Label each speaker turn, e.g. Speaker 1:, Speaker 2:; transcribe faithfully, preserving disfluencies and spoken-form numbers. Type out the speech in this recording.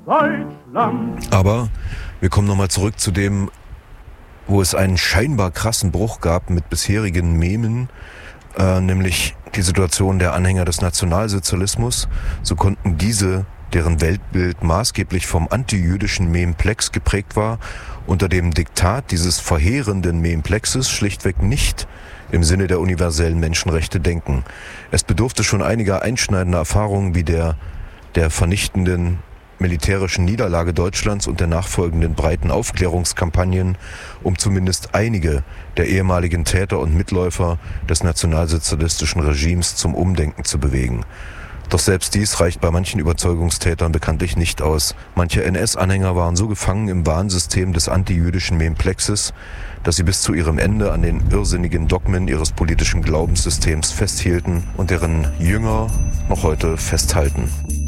Speaker 1: Deutschland.
Speaker 2: Aber wir kommen nochmal zurück zu dem, wo es einen scheinbar krassen Bruch gab mit bisherigen Memen, äh, nämlich die Situation der Anhänger des Nationalsozialismus. So konnten diese, deren Weltbild maßgeblich vom antijüdischen Memplex geprägt war, unter dem Diktat dieses verheerenden Memplexes schlichtweg nicht im Sinne der universellen Menschenrechte denken. Es bedurfte schon einiger einschneidender Erfahrungen wie der, der vernichtenden militärischen Niederlage Deutschlands und der nachfolgenden breiten Aufklärungskampagnen, um zumindest einige der ehemaligen Täter und Mitläufer des nationalsozialistischen Regimes zum Umdenken zu bewegen. Doch selbst dies reicht bei manchen Überzeugungstätern bekanntlich nicht aus. Manche N S-Anhänger waren so gefangen im Warnsystem des antijüdischen Memplexes, dass sie bis zu ihrem Ende an den irrsinnigen Dogmen ihres politischen Glaubenssystems festhielten und deren Jünger noch heute festhalten.